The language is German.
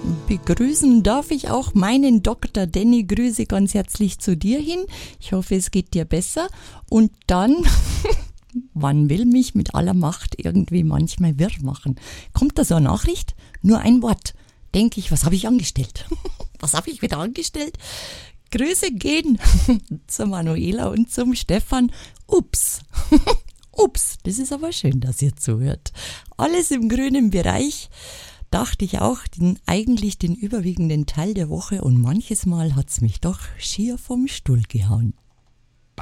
begrüßen darf ich auch meinen Dr. Danny. Grüße ganz herzlich zu dir hin. Ich hoffe, es geht dir besser. Und dann, man will mich mit aller Macht irgendwie manchmal wirr machen. Kommt da so eine Nachricht? Nur ein Wort. Denke ich, was habe ich angestellt? Was habe ich wieder angestellt? Grüße gehen zur Manuela und zum Stefan. Ups. Ups, das ist aber schön, dass ihr zuhört. Alles im grünen Bereich. Dachte ich auch, eigentlich den überwiegenden Teil der Woche und manches Mal hat's mich doch schier vom Stuhl gehauen.